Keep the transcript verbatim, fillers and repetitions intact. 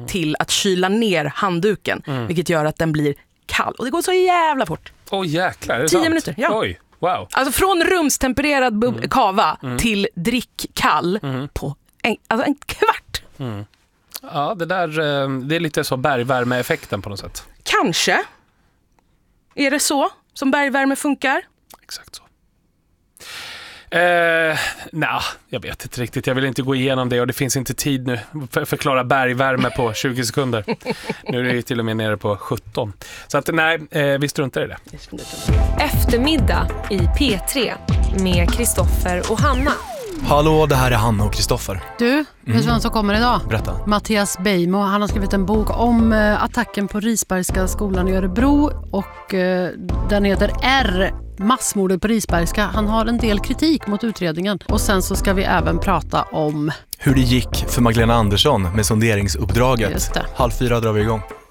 mm. till att kyla ner handduken. Mm. Vilket gör att den blir kall. Och det går så jävla fort. Åh oh, jäklar, är det Tio sant? minuter, ja. Oj, wow. Alltså från rumstempererad bub- mm. kava mm. till drickkall mm. på en, alltså en kvart. Mm. Ja, det där det är lite så bergvärmeeffekten på något sätt. Kanske. Är det så som bergvärme funkar? Exakt så. Eh, nej, jag vet inte riktigt. Jag vill inte gå igenom det och det finns inte tid nu för att förklara bergvärme på tjugo sekunder. Nu är det ju till och med nere på sjutton. Så att nej, eh, vi struntar i det. Eftermiddag i P tre med Kristoffer och Hanna. Hallå, det här är Hanna och Kristoffer. Du, vet du mm. vem som kommer idag? Berätta. Mattias Beijmo, han har skrivit en bok om eh, attacken på Risbergska skolan i Örebro och eh, den heter R, massmordet på Risbergska. Han har en del kritik mot utredningen och sen så ska vi även prata om hur det gick för Magdalena Andersson med sonderingsuppdraget. Just det. Halv fyra drar vi igång.